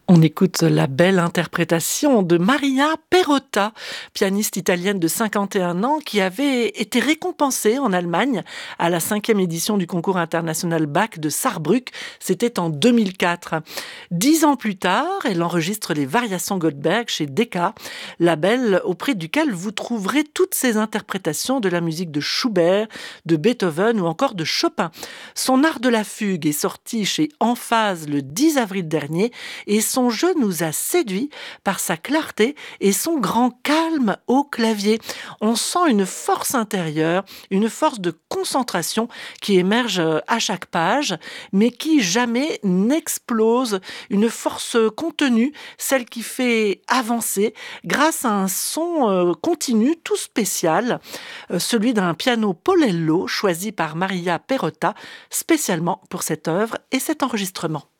On écoute la belle interprétation de Maria Perrotta, pianiste italienne de 51 ans qui avait été récompensée en Allemagne à la 5e édition du concours international Bach de Sarrebruck. C'était en 2004. 10 ans plus tard, elle enregistre les variations Goldberg chez Decca, label auprès duquel vous trouverez toutes ses interprétations de la musique de Schubert, de Beethoven ou encore de Chopin. Son art de la fugue est sorti chez Emphase le 10 avril dernier et son jeu nous a séduits par sa clarté et son grand calme au clavier. On sent une force intérieure, une force de concentration qui émerge à chaque page, mais qui jamais n'explose. Une force contenue, celle qui fait avancer grâce à un son continu tout spécial, celui d'un piano Polello choisi par Maria Perrotta spécialement pour cette œuvre et cet enregistrement.